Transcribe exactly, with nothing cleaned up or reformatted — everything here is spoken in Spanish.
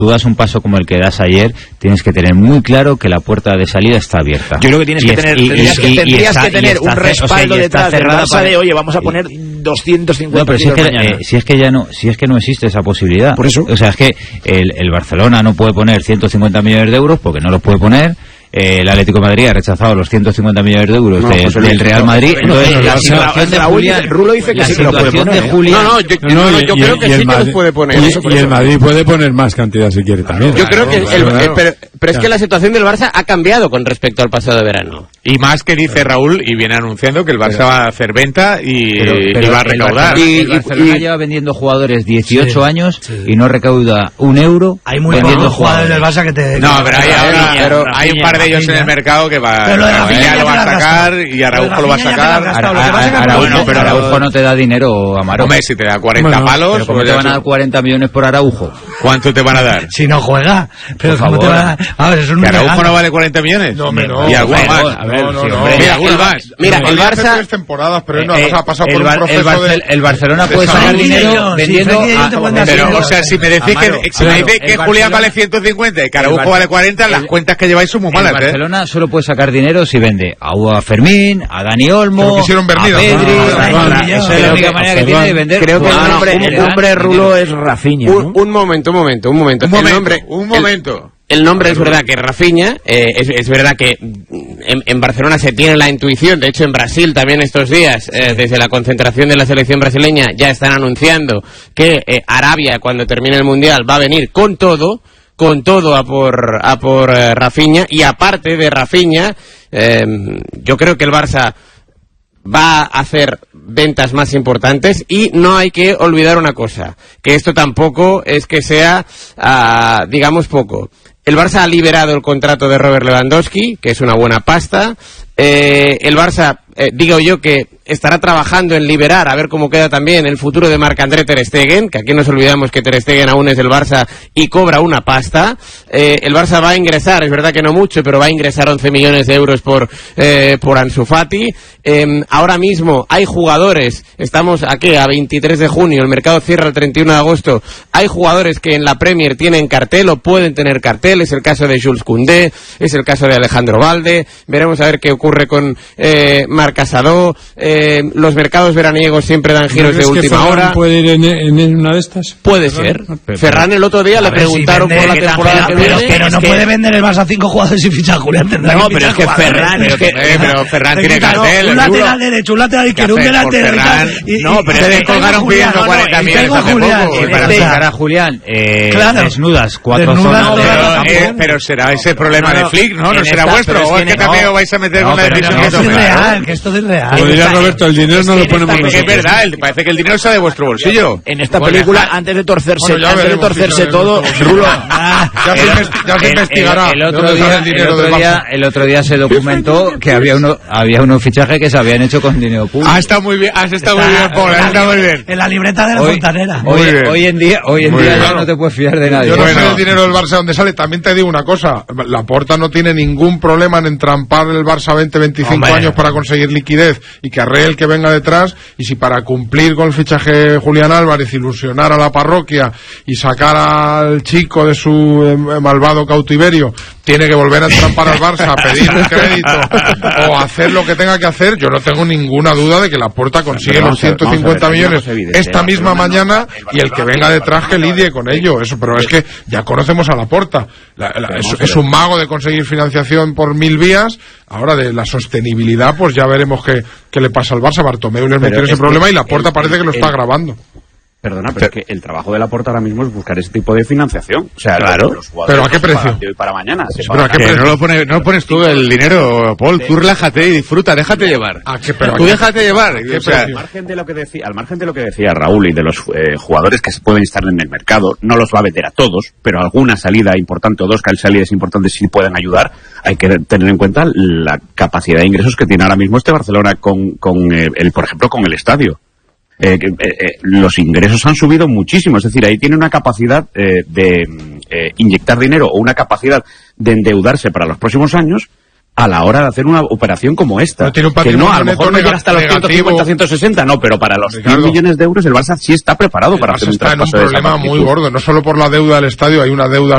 tú das un paso como el que das ayer, tienes que tener muy claro que la puerta de salida está abierta. Yo creo que tienes y que tener, es, tendrías, y, que, tendrías está, que tener un respaldo o sea, detrás del Barça para... de, oye, vamos a poner doscientos cincuenta no, pero si es, que, eh, si es que ya no, si es que no existe esa posibilidad. Por eso. O sea, es que el, el Barcelona no puede poner ciento cincuenta millones de euros porque no los puede poner. Eh, el Atlético de Madrid ha rechazado los ciento cincuenta millones de euros no, de, pues del Real Madrid. No, Entonces, no, la no, situación de Julián, Rulo dice que la sí que situación lo puede poner, de Julián. No, no, yo, no, no, yo y, creo que sí que los puede poner. Y, eso, y el Madrid puede poner más cantidad si quiere también. Yo creo que, claro, el, claro. El, pero, pero es que la situación del Barça ha cambiado con respecto al pasado verano. Y más que dice Raúl, y viene anunciando que el Barça pero, va a hacer venta y, pero, pero y va a recaudar. El Barcelona, y, el Barcelona y, lleva vendiendo jugadores dieciocho sí, años sí. y no recauda un euro. Hay muy vendiendo pocos jugadores del Barça que te... No, pero hay, ahora, pero hay un par de ellos en el mercado que va, Rafinha lo va a sacar y Araujo lo va a sacar. Araujo, pero Araujo no te da dinero, Amaro. Hombre, si te da cuarenta bueno, palos... ¿Pero cómo te van a dar cuarenta millones por Araujo? ¿Cuánto te van a dar? Si no juega. Pero ¿cómo te van a dar? A ver, es un ¿Que Araujo no vale cuarenta millones? No, no. Y alguno más. A ver, no, no, no. Mira, alguno más. Mira, el Barça... tres temporadas, pero no ha pasado por un proceso de... El Barcelona puede sacar dinero vendiendo... Pero, o sea, si me decís que Julián vale ciento cincuenta y que Araujo vale cuarenta, las cuentas que lleváis son muy malas, ¿eh? El Barcelona solo puede sacar dinero si vende a Fermín, a Dani Olmo, a Pedri. Esa es la única manera que tiene de vender. Creo que el nombre, el nombre de Rulo es Rafinha, ¿no? Un, un momento, un momento, un momento. Un momento, el nombre, un momento. El, el nombre es verdad que Rafinha, eh, es, es verdad que en, en Barcelona se tiene la intuición, de hecho en Brasil también estos días, eh, desde la concentración de la selección brasileña, ya están anunciando que eh, Arabia, cuando termine el Mundial, va a venir con todo, con todo a por, a por eh, Rafinha, y aparte de Rafinha, eh, yo creo que el Barça va a hacer ventas más importantes y no hay que olvidar una cosa, que esto tampoco es que sea, uh, digamos, poco. El Barça ha liberado el contrato de Robert Lewandowski, que es una buena pasta. Eh, el Barça, eh, digo yo que estará trabajando en liberar, a ver cómo queda también el futuro de Marc-André Ter Stegen, que aquí nos olvidamos que Ter Stegen aún es del Barça y cobra una pasta. Eh, el Barça va a ingresar, es verdad que no mucho, pero va a ingresar once millones de euros por, eh, por Ansu Fati. Eh, ahora mismo hay jugadores, estamos aquí a veintitrés de junio, el mercado cierra el treinta y uno de agosto, hay jugadores que en la Premier tienen cartel o pueden tener cartel, es el caso de Jules Koundé, es el caso de Alejandro Valde, veremos a ver qué ocurre con eh, Marc Assadó. Eh, los mercados veraniegos siempre dan giros de última hora. ¿Puede ir en, en una de estas? Puede ser. Ferran el otro día le preguntaron si por la temporada que viene. Pero no puede vender el Barça cinco jugadores y fichar a Julián. No, pero es que Ferran, es que eh, pero Ferran tiene cartel. Un lateral derecho, un lateral izquierdo, un delantero. No, pero se descolgaron pidiendo cuarenta millones hace poco. Para fichar a Julián, desnudas cuatro zonas. Pero será ese problema de Flick, ¿no? No será vuestro. O es que también os vais a meter con la decisión. Esto es real, que esto es real. Lo dirá Roberto, el dinero no lo ponemos nosotros. Es verdad, parece que el dinero sale de vuestro bolsillo. En esta película, antes de torcerse, antes de torcerse todo, Rulo... Ya se investigará. El otro día, el otro día, el otro día se documentó que había uno, había unos fichajes que se habían hecho con dinero público. Ah, está muy bien, has estado muy bien, Paul, has estado muy bien. En la libreta de la fontanera. Hoy, hoy en día, hoy en día ya no te puedes fiar de nadie. Yo no sé el dinero del Barça dónde sale. También te digo una cosa, Laporta no tiene ningún problema en entrampar el Barça veinte, veinticinco años para conseguir liquidez y que arree el que venga detrás, y si para cumplir con el fichaje de Julián Álvarez, ilusionar a la parroquia y sacar al chico de su eh, malvado cautiverio, tiene que volver a entrampar al Barça, a pedir un crédito o hacer lo que tenga que hacer, yo no tengo ninguna duda de que Laporta consigue los ciento cincuenta millones esta misma mañana, y el que venga detrás que lidie con ello. Eso, pero es que ya conocemos a Laporta, la, la, es, es un mago de conseguir financiación por mil vías. Ahora de la sostenibilidad, pues ya veremos qué, qué le pasa al Barça. Bartomeu les metió ese problema y Laporta parece que lo está agravando. Perdona, pero es que el trabajo de Laporta ahora mismo es buscar ese tipo de financiación. O sea, claro. Los ¿Pero a qué precio? Para hoy para mañana. Sí, pero ¿a qué precio? No lo pones, no lo pones tú el dinero, Paul. Tú relájate y disfruta, déjate llevar. ¿A qué, pero tú déjate llevar. O sea, al margen de lo que decía, al margen de lo que decía Raúl y de los eh, jugadores que se pueden estar en el mercado, no los va a vender a todos, pero alguna salida importante o dos salidas importantes sí pueden ayudar. Hay que tener en cuenta la capacidad de ingresos que tiene ahora mismo este Barcelona con, con eh, el, por ejemplo, con el estadio. Eh, eh, eh, los ingresos han subido muchísimo, es decir, ahí tiene una capacidad eh, de eh, inyectar dinero o una capacidad de endeudarse para los próximos años a la hora de hacer una operación como esta. No tiene un que no, a lo mejor no llega hasta los ciento cincuenta, ciento sesenta, no, pero para los cien millones de euros el Barça sí está preparado el para Barça hacer un está en un traspaso de esa problema magnitud. muy gordo, no solo por la deuda del estadio, hay una deuda